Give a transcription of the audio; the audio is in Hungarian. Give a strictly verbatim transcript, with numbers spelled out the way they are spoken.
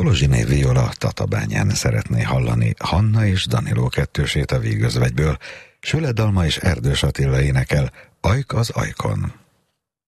Tolozsiné Viola Tatabányán szeretné hallani Hanna és Daniló kettősét a Vígözvegyből. Süle Dalma és Erdős Attila énekel Ajk az ajkon.